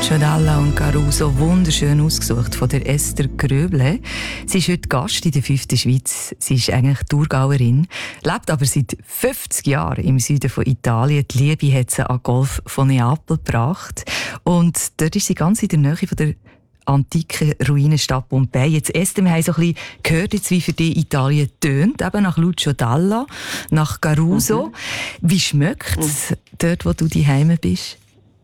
Lucio Dalla und Caruso, wunderschön ausgesucht von der Esther Gröble. Sie ist heute Gast in der 5. Schweiz. Sie ist eigentlich Thurgauerin, lebt aber seit 50 Jahren im Süden von Italien. Die Liebe hat sie an Golf von Neapel gebracht. Und dort ist sie ganz in der Nähe von der antiken Ruinenstadt Pompeji. Jetzt Esther, wir haben so ein bisschen gehört, jetzt, wie für dich Italien tönt, eben nach Lucio Dalla, nach Caruso. Wie schmeckt es dort, wo du daheim bist?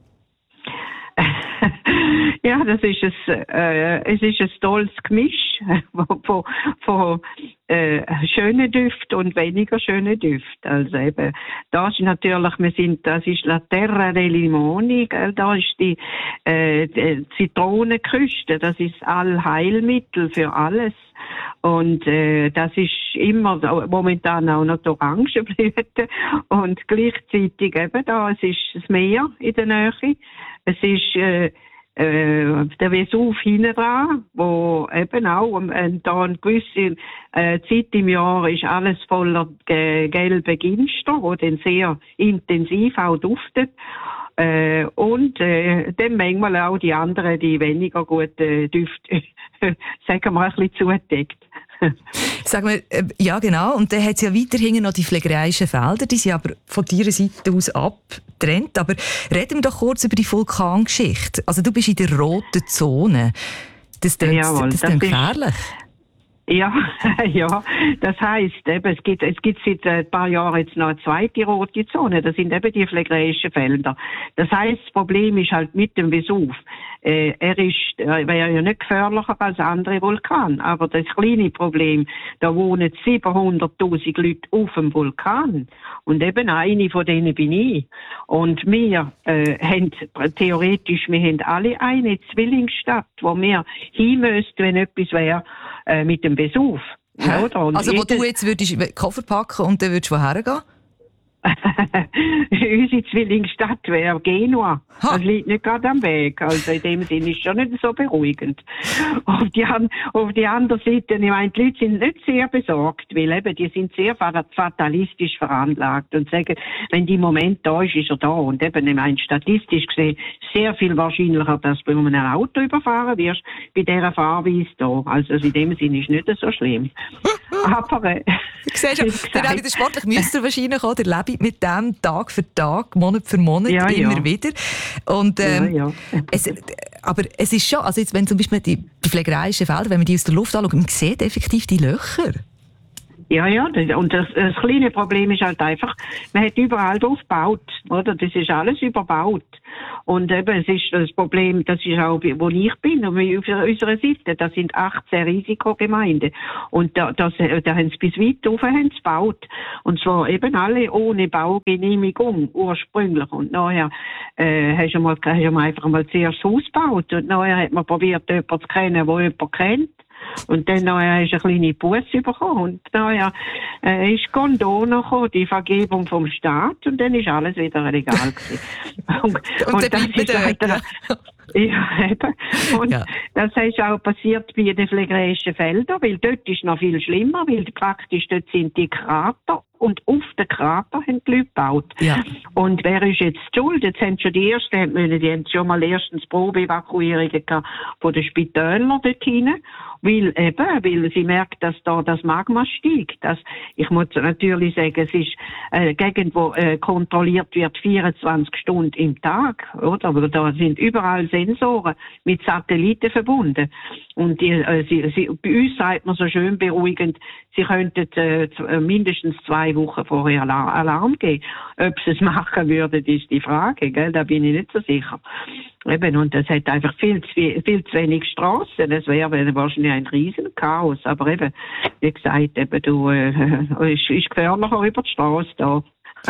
Ja, es ist ein tolles Gemisch von schönen Düften und weniger schönen Düften. Also eben, das ist natürlich, das ist La Terra dei Limoni, gell? Da ist die Zitronenküste, das ist Allheilmittel für alles. Und das ist immer momentan auch noch die Orangenblüte und gleichzeitig eben da, es ist das Meer in der Nähe, es ist der Vesuv hinten dran, wo eben auch da eine gewisse Zeit im Jahr ist alles voller gelbe Ginster, wo dann sehr intensiv auch duftet. Und dann manchmal auch die anderen, die weniger guten Düfte, sagen wir, ein bisschen zudeckt. Sag mal, ja genau, und dann hat es ja weiterhin noch die pflegerischen Felder, die sind aber von deiner Seite aus abgetrennt. Aber reden wir doch kurz über die Vulkangeschichte. Also du bist in der roten Zone. Das klingt gefährlich. Ja, ja, das heisst, eben, es gibt seit ein paar Jahren jetzt noch eine zweite rote Zone. Das sind eben die phlegraischen Felder. Das heisst, das Problem ist halt mit dem Vesuv. Er wäre ja nicht gefährlicher als andere Vulkane. Aber das kleine Problem, da wohnen 700.000 Leute auf dem Vulkan. Und eben eine von denen bin ich. Und wir haben alle eine Zwillingsstadt, wo wir hin müssten, wenn etwas wäre, mit dem Vesuv. Ja, also wo du jetzt würdest Koffer packen und dann würdest du woher gehen? Unsere Zwillingsstadt wäre Genua. Ha. Das liegt nicht gerade am Weg. Also in dem Sinne ist es schon nicht so beruhigend. Auf die andere Seite, ich meine, die Leute sind nicht sehr besorgt, weil eben, die sind sehr fatalistisch veranlagt und sagen, wenn die Moment da ist, ist er da. Und eben, ich meine, statistisch gesehen, sehr viel wahrscheinlicher, dass du bei einem Auto überfahren wirst, bei dieser Fahrweise da. Also in dem Sinne ist es nicht so schlimm. Aber, du siehst ja, der sportlich müsst ihr wahrscheinlich auch, der lebt mit dem Tag für Tag, Monat für Monat, immer wieder. Und, aber es ist schon, also jetzt, wenn zum Beispiel die pflegerischen Felder, wenn man die aus der Luft anschaut, man sieht effektiv die Löcher. Ja, und das kleine Problem ist halt einfach, man hat überall drauf gebaut, oder? Das ist alles überbaut. Und eben, es ist das Problem, das ist auch, wo ich bin, auf unserer Seite, das sind 18 Risikogemeinden. Und da haben sie bis weit rauf gebaut. Und zwar eben alle ohne Baugenehmigung, ursprünglich. Und nachher, hast du einfach mal zuerst das Haus gebaut. Und nachher hat man probiert, jemanden zu kennen, der jemanden kennt. Und dann hast du eine kleine Busse bekommen. Und dann ist Condono gekommen, die Vergebung vom Staat. Und dann ist alles wieder legal gewesen. und das ist leider, ja, eben. Und das ist auch passiert bei den phlegraischen Feldern, weil dort ist noch viel schlimmer, weil praktisch dort sind die Krater und auf den Krater haben die Leute gebaut. Ja. Und wer ist jetzt schuld? Jetzt haben schon die haben schon mal erstens Probeevakuierungen gehabt von den Spitälern dort hinein. Weil sie merkt, dass da das Magma steigt. Ich muss natürlich sagen, es ist Gegend, wo kontrolliert wird 24 Stunden im Tag, oder? Aber da sind überall Sensoren mit Satelliten verbunden. Und bei uns sagt man so schön beruhigend, sie könnten mindestens 2 Wochen vorher Alarm geben. Ob sie es machen würden, ist die Frage, gell? Da bin ich nicht so sicher. Eben, und das hat einfach viel zu wenig Strassen. Das wäre wahrscheinlich ein Riesenchaos. Aber eben, wie gesagt, ist gefährlicher über die Straße da.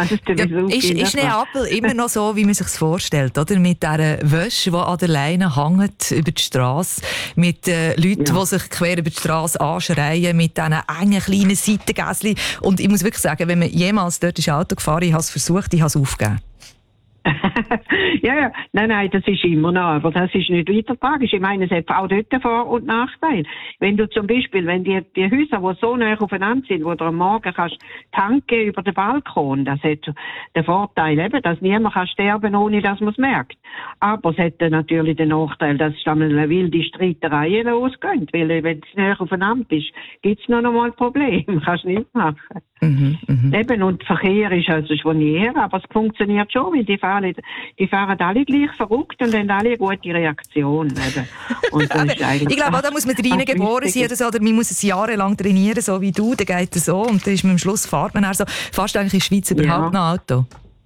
Ist Neapel immer noch so, wie man sich vorstellt, oder? Mit dieser Wäsche, die an der Leine hängt über die Straße, mit Leuten, die sich quer über die Straße anschreien, mit diesen engen kleinen Seitengässchen. Und ich muss wirklich sagen, wenn man jemals dort Auto gefahren ist, ich habe es versucht, ich habe es aufgegeben. Ja, nein, das ist immer noch, aber das ist nicht weiter tragisch. Ich meine, es hat auch dort Vor- und Nachteile. Wenn du zum Beispiel, wenn die Häuser, die so nah aufeinander sind, wo du am Morgen kannst tanken über den Balkon, das hat den Vorteil eben, dass niemand kann sterben, ohne dass man es merkt. Aber es hat dann natürlich den Nachteil, dass es dann eine wilde Streiterei losgeht. Weil wenn es näher aufeinander bist, gibt es noch einmal Probleme. Kannst du nicht machen. Eben, und Verkehr ist also schon näher, aber es funktioniert schon, weil die fahren alle gleich verrückt und haben alle eine gute Reaktion. Eben. Und das ist eigentlich ich glaube, da muss man rein geboren sein oder man muss es jahrelang trainieren, so wie du, dann geht es so und dann ist man am Schluss, fährt man also fast eigentlich in der Schweiz überhaupt noch Auto.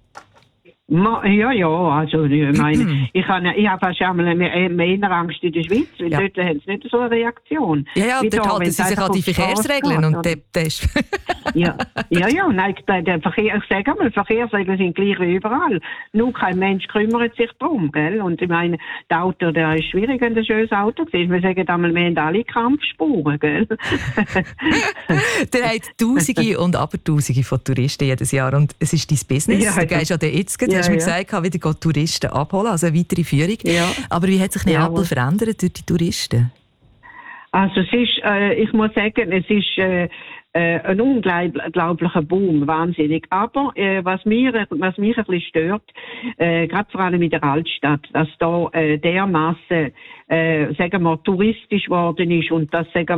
Ja, also ich meine, ich habe fast einmal mehr Angst in der Schweiz, weil dort haben sie nicht so eine Reaktion. Ja, dort halten sie sich an die Verkehrsregeln und das Ja, nein, der Verkehr, ich sage mal, Verkehrsregeln sind gleich wie überall. Nur kein Mensch kümmert sich darum, gell? Und ich meine, das Auto, der ist schwierig, wenn ein schönes Auto ist. Wir sagen einmal, wir haben alle Kampfspuren, gell? Der hat Tausende und Abertausende von Touristen jedes Jahr und es ist dein Business. Du gehst ja jetzt, hast du mir gesagt, wieder Touristen abholen, also eine weitere Führung. Ja. Aber wie hat sich Neapel verändert durch die Touristen? Also es ist, ich muss sagen, es ist ein unglaublicher Boom, wahnsinnig. Aber was mich ein bisschen stört, gerade vor allem in der Altstadt, dass da dermassen sagen wir, touristisch geworden ist und dass, sagen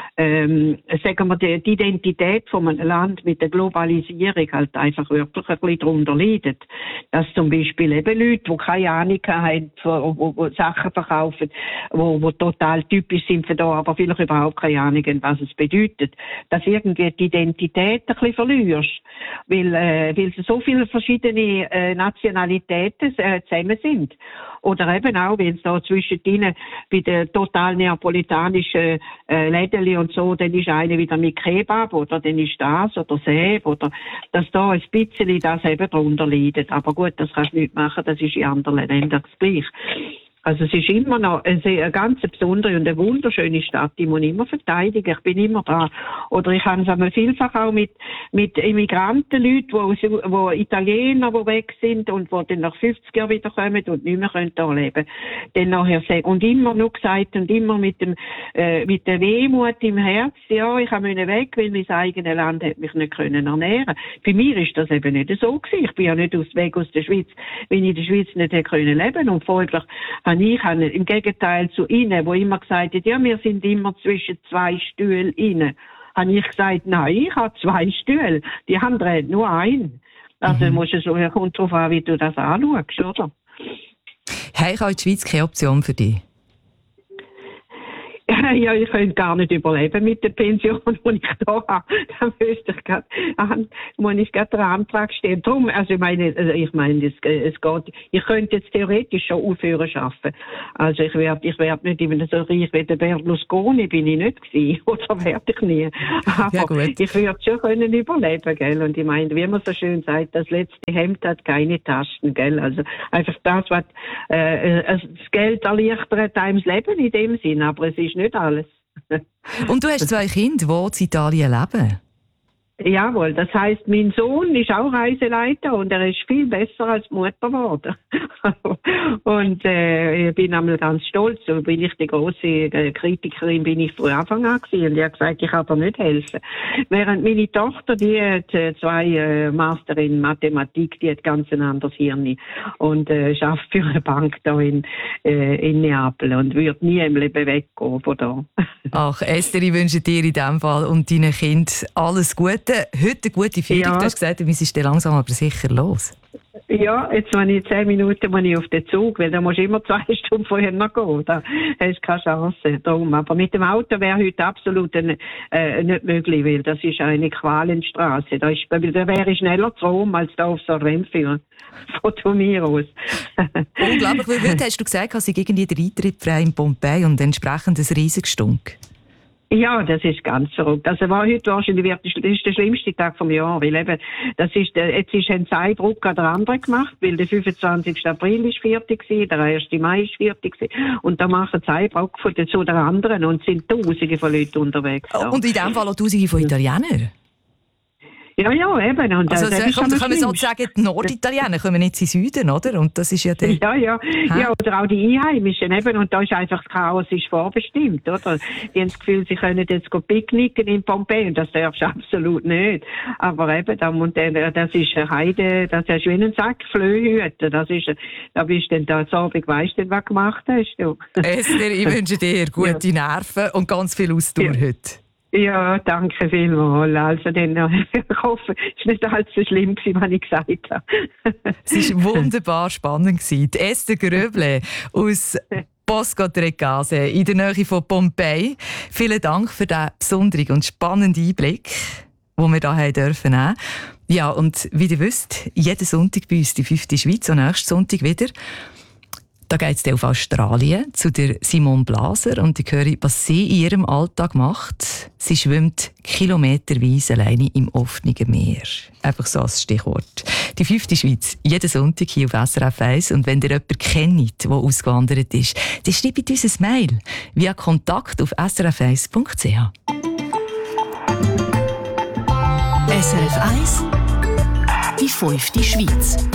wir, die Identität von einem Land mit der Globalisierung halt einfach wirklich ein bisschen darunter leidet. Dass zum Beispiel eben Leute, die keine Ahnung haben, wo Sachen verkaufen, wo total typisch sind für da, aber vielleicht überhaupt keine Ahnung haben, was es bedeutet. Dass irgendwie die Identität ein bisschen verlierst. Weil so viele verschiedene Nationalitäten zusammen sind. Oder eben auch, wenn es da zwischendrin bei den total neapolitanischen Lädeli und so, dann ist eine wieder mit Kebab oder dann ist das oder Säb oder dass da ein bisschen das eben drunter leidet. Aber gut, das kannst du nicht machen, das ist in anderen Ländern gleich. Also es ist immer noch eine ganz besondere und eine wunderschöne Stadt, die muss immer verteidigen. Ich bin immer da. Oder ich habe es einmal vielfach auch mit Immigrantenleuten, wo Italiener, die weg sind und die dann nach 50 Jahren wieder kommen und nicht mehr hier leben können. Und immer nur gesagt und immer mit der Wehmut im Herz, ja, ich habe weg, weil mein eigenes Land hat mich nicht ernähren können. Für mich ist das eben nicht so gewesen. Ich bin ja nicht weg aus der Schweiz, wenn ich in der Schweiz nicht hätte leben können. Und folglich ich habe im Gegenteil zu Ihnen, wo immer gesagt hat, ja, wir sind immer zwischen zwei Stühlen rein, habe ich gesagt, nein, ich habe zwei Stühle, die anderen haben nur einen. Also musst du so, kommt darauf an, wie du das anschaust, oder? Hey, ich habe in der Schweiz keine Option für dich. Ja, ich könnte gar nicht überleben mit der Pension, die ich da habe. Dann muss ich gerade den Antrag stellen. Darum, also ich meine, es geht, ich könnte jetzt theoretisch schon aufhören arbeiten. Also ich werd nicht immer so reich wie der Berlusconi, bin ich nicht gewesen. Oder werde ich nie. Aber ja, ich würde schon können überleben, gell. Und ich meine, wie man so schön sagt, das letzte Hemd hat keine Taschen, gell. Also einfach das, was, das Geld erleichtert einem das Leben in dem Sinn, aber es ist nicht alles. Und du hast zwei Kinder, die in Italien leben? Jawohl, das heisst, mein Sohn ist auch Reiseleiter und er ist viel besser als die Mutter geworden. Und ich bin einmal ganz stolz, so bin ich die grosse Kritikerin, bin ich von Anfang an gewesen und ich habe gesagt, ich kann dir nicht helfen. Während meine Tochter, die hat zwei Master in Mathematik, die hat ganz ein anderes Hirn und arbeitet für eine Bank da in Neapel und wird nie im Leben weggehen von da. Ach, Esther, ich wünsche dir in diesem Fall und deinen Kindern alles Gute. Heute eine gute Führung. Ja. Du hast gesagt, wir sind langsam aber sicher los. Ja, jetzt wenn ich 10 Minuten muss ich auf den Zug, weil da musst du immer 2 Stunden vorher noch gehen. Da hast du keine Chance. Darum. Aber mit dem Auto wäre heute absolut nicht möglich, weil das ist eine Qualenstraße. Da wäre ich schneller zu Rom als da auf so einem Rennführer. Von mir aus. Unglaublich, weil heute hast du gesagt, dass ich irgendwie der Eintritt frei in Pompeji und entsprechend ein riesiges Stunk. Ja, das ist ganz verrückt. Also war heute wahrscheinlich das ist der schlimmste Tag vom Jahr, weil eben, haben sie einen Druck an den anderen gemacht, weil der 25. April ist fertig gewesen, der 1. Mai ist fertig gewesen, und da machen sie einen Druck zu den anderen und sind Tausende von Leuten unterwegs. Und in dem Fall auch Tausende von Italienern? Ja, eben. Und also das ist kann man sozusagen, die Norditaliener kommen jetzt in den Süden, oder? Und das ist ja der... Ja, oder auch die Einheimischen eben. Und da ist einfach das Chaos ist vorbestimmt, oder? Die haben das Gefühl, sie können jetzt picknicken in Pompeji und das darfst du absolut nicht. Aber eben, das ist eine Heide, das ist wie ein Sack Flöhüten. Da bist du dann da so Abend, weisst du, was du gemacht hast, du. Esther, ich wünsche dir gute Nerven und ganz viel Ausdauer heute. Ja, danke vielmals. Also ich hoffe, es war nicht allzu schlimm, was ich gesagt habe. Es war wunderbar spannend. Die Esther Gröble aus Bosco Trecase in der Nähe von Pompeji. Vielen Dank für diesen besonderen und spannenden Einblick, den wir hier nehmen dürfen. Ja, und wie ihr wisst, jeden Sonntag bei uns die 5. Schweiz und nächsten Sonntag wieder. Da geht es auf Australien zu der Simone Blaser und ich höre, was sie in ihrem Alltag macht. Sie schwimmt kilometerweise alleine im offenen Meer. Einfach so als Stichwort. Die 5. Schweiz, jeden Sonntag hier auf SRF 1. Und wenn ihr jemanden kennt, der ausgewandert ist, dann schreibt uns ein Mail via kontakt auf srf1.ch. SRF 1, die 5. Schweiz.